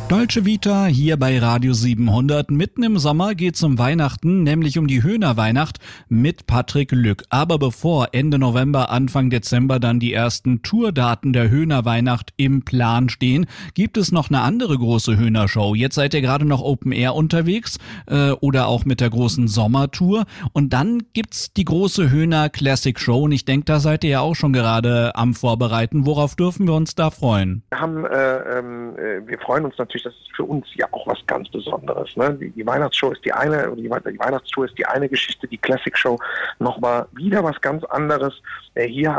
Dolce Vita hier bei Radio 700. Mitten im Sommer geht's um Weihnachten, nämlich um die Höhner-Weihnacht mit Patrick Lück. Aber bevor Ende November, Anfang Dezember dann die ersten Tourdaten der Höhner-Weihnacht im Plan stehen, gibt es noch eine andere große Höhner-Show. Jetzt seid ihr gerade noch Open Air unterwegs oder auch mit der großen Sommertour. Und dann gibt's die große Höhner Classic Show. Und ich denke, da seid ihr ja auch schon gerade am Vorbereiten. Worauf dürfen wir uns da freuen? Wir freuen uns natürlich, das ist für uns ja auch was ganz Besonderes. Ne? Die Weihnachtsshow ist die eine, die Weihnachtstour ist die eine Geschichte, die Classic Show nochmal wieder was ganz anderes. Hier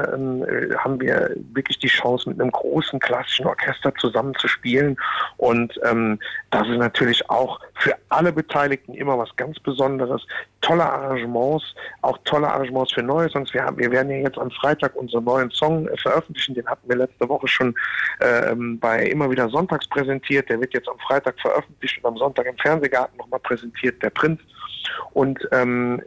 haben wir wirklich die Chance, mit einem großen klassischen Orchester zusammen zu spielen. Und das ist natürlich auch für alle Beteiligten immer was ganz Besonderes. Tolle Arrangements, auch tolle Arrangements für neue Songs. Wir werden ja jetzt am Freitag unseren neuen Song veröffentlichen. Den hatten wir letzte Woche schon bei Immer wieder sonntags präsentiert. Der wird jetzt am Freitag veröffentlicht und am Sonntag im Fernsehgarten nochmal präsentiert, der Prinz. Und dann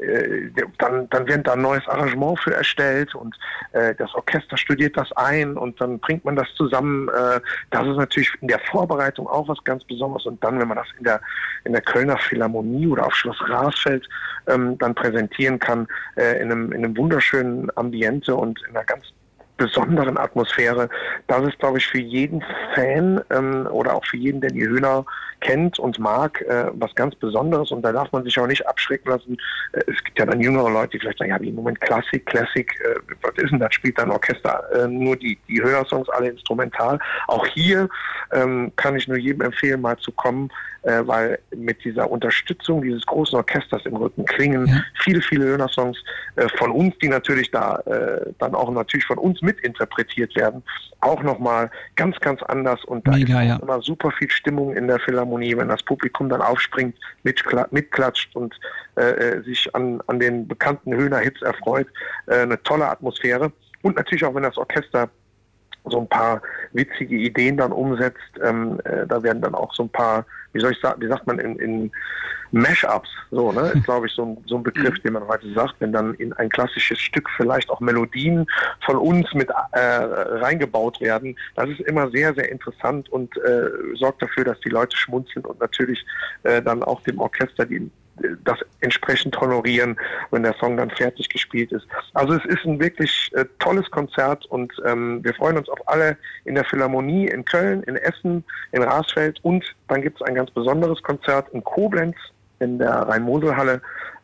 wird da ein neues Arrangement für erstellt und das Orchester studiert das ein und dann bringt man das zusammen. Das ist natürlich in der Vorbereitung auch was ganz Besonderes. Und dann, wenn man das in der Kölner Philharmonie oder auf Schloss Rasfeld dann präsentieren kann, in einem wunderschönen Ambiente und in einer ganz besonderen Atmosphäre. Das ist, glaube ich, für jeden Fan oder auch für jeden, der die Höhner kennt und mag, was ganz Besonderes. Und da darf man sich auch nicht abschrecken lassen. Es gibt ja dann jüngere Leute, die vielleicht sagen, ja, wie im Moment Classic, was ist denn das? Spielt dann Orchester nur die Höhner-Songs alle instrumental. Auch hier kann ich nur jedem empfehlen, mal zu kommen, weil mit dieser Unterstützung dieses großen Orchesters im Rücken klingen viele, viele Höhner-Songs von uns, die natürlich da dann auch natürlich von uns mitinterpretiert werden, auch nochmal ganz, ganz anders. Und da ist immer super viel Stimmung in der Philharmonie, wenn das Publikum dann aufspringt, mitklatscht und sich an den bekannten Höhner-Hits erfreut. Eine tolle Atmosphäre. Und natürlich auch, wenn das Orchester so ein paar witzige Ideen dann umsetzt, da werden dann auch so ein paar, wie sagt man in Mashups, so, ne, ist glaube ich so ein Begriff, den man heute sagt, wenn dann in ein klassisches Stück vielleicht auch Melodien von uns mit reingebaut werden. Das ist immer sehr, sehr interessant und sorgt dafür, dass die Leute schmunzeln und natürlich dann auch dem Orchester das entsprechend honorieren, wenn der Song dann fertig gespielt ist. Also es ist ein wirklich tolles Konzert und wir freuen uns auf alle in der Philharmonie in Köln, in Essen, in Rasfeld und dann gibt es ein ganz besonderes Konzert in Koblenz in der Rhein-Mosel-Halle,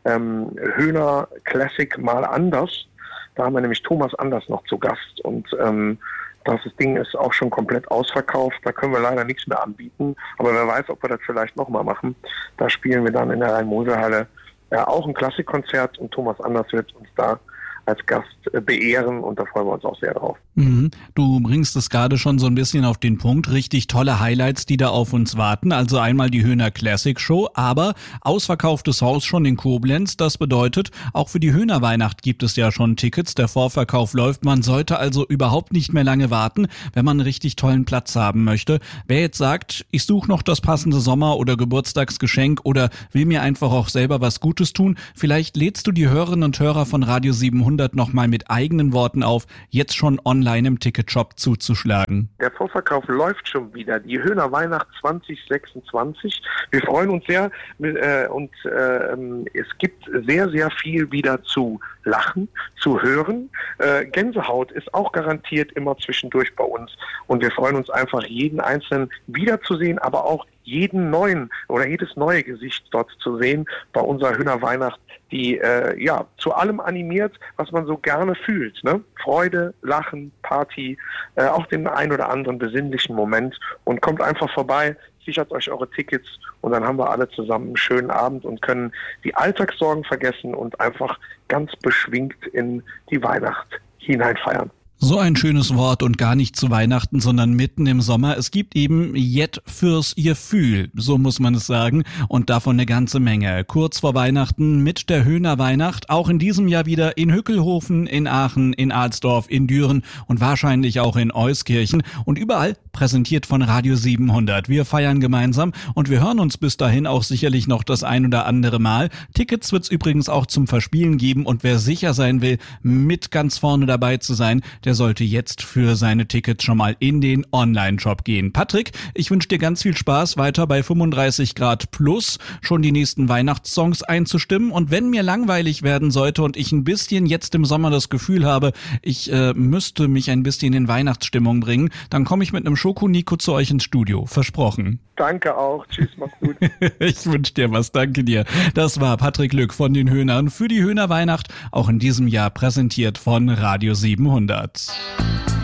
Höhner Classic mal anders. Da haben wir nämlich Thomas Anders noch zu Gast und das Ding ist auch schon komplett ausverkauft. Da können wir leider nichts mehr anbieten. Aber wer weiß, ob wir das vielleicht nochmal machen. Da spielen wir dann in der Rhein-Mosel-Halle auch ein Klassikkonzert und Thomas Anders wird uns da als Gast beehren und da freuen wir uns auch sehr drauf. Du bringst es gerade schon so ein bisschen auf den Punkt. Richtig tolle Highlights, die da auf uns warten. Also einmal die Höhner Classic Show, aber ausverkauftes Haus schon in Koblenz. Das bedeutet, auch für die Höhner Weihnacht gibt es ja schon Tickets. Der Vorverkauf läuft. Man sollte also überhaupt nicht mehr lange warten, wenn man einen richtig tollen Platz haben möchte. Wer jetzt sagt, ich suche noch das passende Sommer- oder Geburtstagsgeschenk oder will mir einfach auch selber was Gutes tun, vielleicht lädst du die Hörerinnen und Hörer von Radio 700 nochmal mit eigenen Worten auf, jetzt schon online im Ticketshop zuzuschlagen. Der Vorverkauf läuft schon wieder. Die Höhner Weihnacht 2026. Wir freuen uns sehr und es gibt sehr, sehr viel wieder zu lachen, zu hören. Gänsehaut ist auch garantiert immer zwischendurch bei uns und wir freuen uns einfach, jeden Einzelnen wiederzusehen, aber auch jeden neuen oder jedes neue Gesicht dort zu sehen bei unserer Höhner Weihnacht, die zu allem animiert, was man so gerne fühlt. Ne? Freude, Lachen, Party, auch den ein oder anderen besinnlichen Moment und kommt einfach vorbei, sichert euch eure Tickets und dann haben wir alle zusammen einen schönen Abend und können die Alltagssorgen vergessen und einfach ganz beschwingt in die Weihnacht hineinfeiern. So ein schönes Wort und gar nicht zu Weihnachten, sondern mitten im Sommer. Es gibt eben Jet fürs Gefühl, so muss man es sagen, und davon eine ganze Menge. Kurz vor Weihnachten mit der Höhner Weihnacht, auch in diesem Jahr wieder in Hückelhofen, in Aachen, in Alsdorf, in Düren und wahrscheinlich auch in Euskirchen und überall präsentiert von Radio 700. Wir feiern gemeinsam und wir hören uns bis dahin auch sicherlich noch das ein oder andere Mal. Tickets wird's übrigens auch zum Verspielen geben und wer sicher sein will, mit ganz vorne dabei zu sein, der sollte jetzt für seine Tickets schon mal in den Online-Shop gehen. Patrick, ich wünsche dir ganz viel Spaß weiter bei 35 Grad plus schon die nächsten Weihnachtssongs einzustimmen. Und wenn mir langweilig werden sollte und ich ein bisschen jetzt im Sommer das Gefühl habe, ich müsste mich ein bisschen in Weihnachtsstimmung bringen, dann komme ich mit einem Schoko-Nico zu euch ins Studio. Versprochen. Danke auch. Tschüss, mach's gut. Ich wünsche dir was. Danke dir. Das war Patrick Lück von den Höhnern für die Höhner Weihnacht, auch in diesem Jahr präsentiert von Radio 700.